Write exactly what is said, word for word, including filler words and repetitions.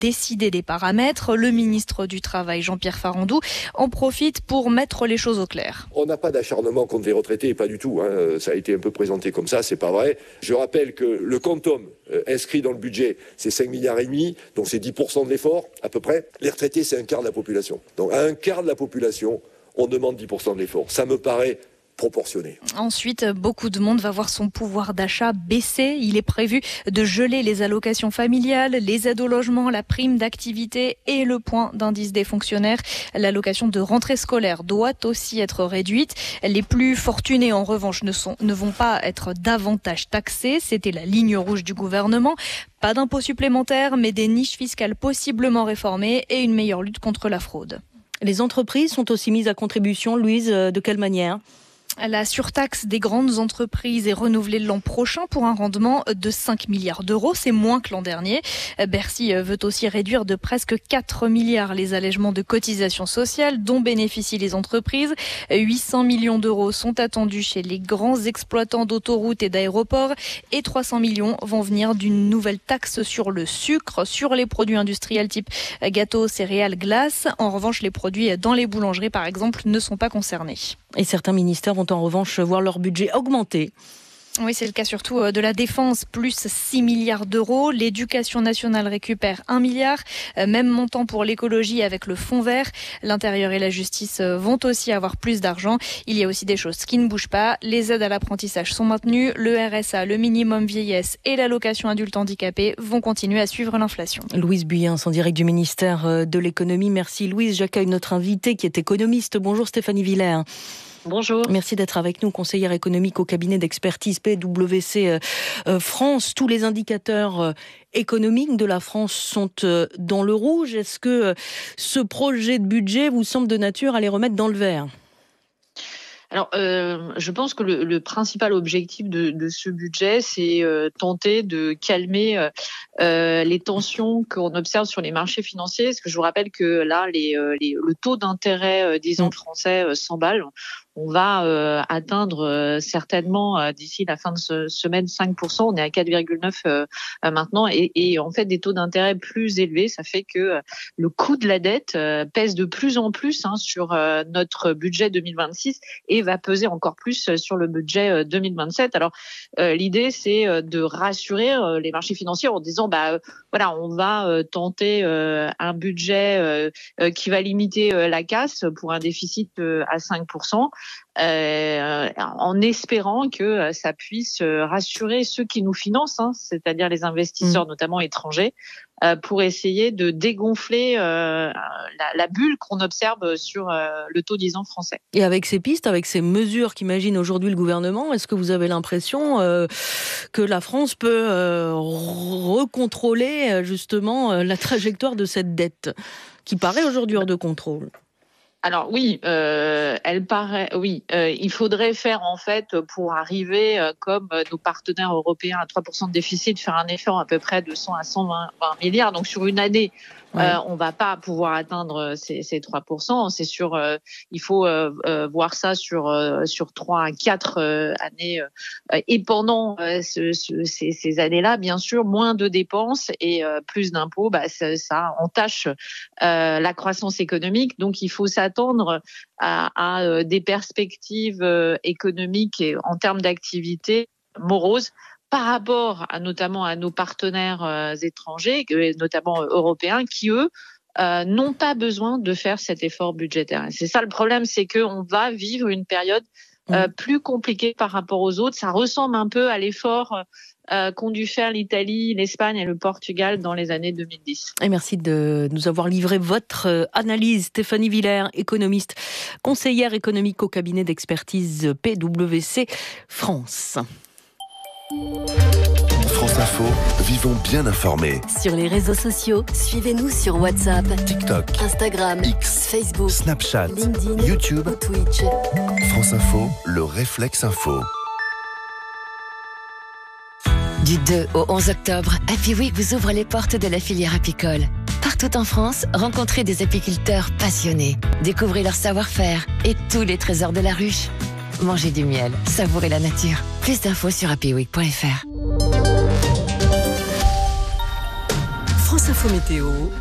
décider des paramètres. Le ministre du Travail, Jean-Pierre Farandou, en profite pour mettre les choses au clair. On n'a pas d'acharnement contre les retraités, pas du tout. Hein. Ça a été un peu présenté comme ça, c'est pas vrai. Je rappelle que le quantum euh, inscrit dans le budget, c'est cinq milliards et demi, donc c'est dix pour cent de l'effort, à peu près. Les retraités, c'est un quart de la population. Donc à un quart de la population, on demande dix pour cent de l'effort. Ça me paraît proportionné. Ensuite, beaucoup de monde va voir son pouvoir d'achat baisser. Il est prévu de geler les allocations familiales, les aides au logement, la prime d'activité et le point d'indice des fonctionnaires. L'allocation de rentrée scolaire doit aussi être réduite. Les plus fortunés, en revanche, ne, sont, ne vont pas être davantage taxés. C'était la ligne rouge du gouvernement. Pas d'impôts supplémentaires, mais des niches fiscales possiblement réformées et une meilleure lutte contre la fraude. Les entreprises sont aussi mises à contribution. Louise, de quelle manière ? La surtaxe des grandes entreprises est renouvelée l'an prochain pour un rendement de cinq milliards d'euros. C'est moins que l'an dernier. Bercy veut aussi réduire de presque quatre milliards les allègements de cotisations sociales dont bénéficient les entreprises. huit cents millions d'euros sont attendus chez les grands exploitants d'autoroutes et d'aéroports et trois cents millions vont venir d'une nouvelle taxe sur le sucre, sur les produits industriels type gâteaux, céréales, glaces. En revanche, les produits dans les boulangeries, par exemple, ne sont pas concernés. Et certains ministères vont en revanche voir leur budget augmenter. Oui, c'est le cas surtout de la défense, plus six milliards d'euros. L'éducation nationale récupère un milliard. Même montant pour l'écologie avec le fonds vert. L'intérieur et la justice vont aussi avoir plus d'argent. Il y a aussi des choses qui ne bougent pas. Les aides à l'apprentissage sont maintenues. Le R S A, le minimum vieillesse et l'allocation adulte handicapé vont continuer à suivre l'inflation. Louise Buyens, en direct du ministère de l'économie. Merci Louise. J'accueille notre invitée qui est économiste. Bonjour Stéphanie Villers. Bonjour. Merci d'être avec nous, conseillère économique au cabinet d'expertise P W C euh, France. Tous les indicateurs euh, économiques de la France sont euh, dans le rouge. Est-ce que euh, ce projet de budget vous semble de nature à les remettre dans le vert ? Alors, euh, je pense que le, le principal objectif de, de ce budget, c'est euh, tenter de calmer euh, les tensions qu'on observe sur les marchés financiers. Parce que je vous rappelle que là, les, les, le taux d'intérêt euh, des ans français euh, s'emballe. On va euh, atteindre euh, certainement euh, d'ici la fin de ce semaine cinq pour cent. On est à quatre virgule neuf euh, maintenant et, et en fait des taux d'intérêt plus élevés, ça fait que euh, le coût de la dette euh, pèse de plus en plus hein, sur euh, notre budget deux mille vingt-six et va peser encore plus sur le budget euh, deux mille vingt-sept. Alors euh, l'idée c'est euh, de rassurer euh, les marchés financiers en disant bah euh, voilà on va euh, tenter euh, un budget euh, euh, qui va limiter euh, la casse pour un déficit euh, à cinq pour cent. Euh, en espérant que ça puisse rassurer ceux qui nous financent, hein, c'est-à-dire les investisseurs, mmh. notamment étrangers, euh, pour essayer de dégonfler euh, la, la bulle qu'on observe sur euh, le taux dix ans français. Et avec ces pistes, avec ces mesures qu'imagine aujourd'hui le gouvernement, est-ce que vous avez l'impression euh, que la France peut euh, recontrôler justement la trajectoire de cette dette qui paraît aujourd'hui hors de contrôle ? Alors oui, euh, elle paraît. Oui, euh, il faudrait faire en fait pour arriver euh, comme nos partenaires européens à trois pour cent de déficit, faire un effort à peu près de cent à cent vingt milliards. Donc sur une année, ouais. euh, on va pas pouvoir atteindre ces, ces trois pour cent. C'est sûr, euh, il faut euh, euh, voir ça sur euh, sur trois à quatre euh, années. Euh, et pendant euh, ce, ce, ces, ces années-là, bien sûr, moins de dépenses et euh, plus d'impôts, bah ça, ça entache euh, la croissance économique. Donc il faut ça attendre à, à des perspectives économiques et en termes d'activité moroses par rapport à notamment à nos partenaires étrangers, notamment européens, qui eux euh, n'ont pas besoin de faire cet effort budgétaire. Et c'est ça le problème, c'est qu'on va vivre une période euh, plus compliquée par rapport aux autres. Ça ressemble un peu à l'effort Euh, qu'ont dû faire l'Italie, l'Espagne et le Portugal dans les années deux mille dix. Et merci de nous avoir livré votre analyse. Stéphanie Villers, économiste, conseillère économique au cabinet d'expertise P W C France. France Info, vivons bien informés. Sur les réseaux sociaux, suivez-nous sur WhatsApp, TikTok, Instagram, X, Facebook, Snapchat, LinkedIn, YouTube ou Twitch. France Info, le réflexe info. Du deux au onze octobre, Happy Week vous ouvre les portes de la filière apicole. Partout en France, rencontrez des apiculteurs passionnés. Découvrez leur savoir-faire et tous les trésors de la ruche. Mangez du miel, savourez la nature. Plus d'infos sur happy week point f r. France Info. l'info météo